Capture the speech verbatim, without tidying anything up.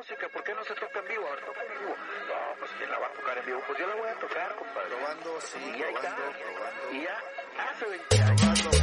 música, ¿por qué no se toca en vivo? A ver, toca en vivo. No, pues ¿quién la va a tocar en vivo? Pues yo la voy a tocar, compadre. Probando, sí, Y ahí probando, está. probando. Y ya hace veinte años.